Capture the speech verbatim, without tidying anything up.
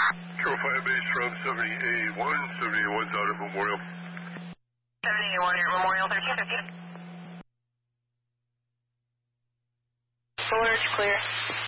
Control five base from seventy A one, seventy A one's out at Memorial. seventy A one, you're at Memorial, thirteen fifty. Solar's clear.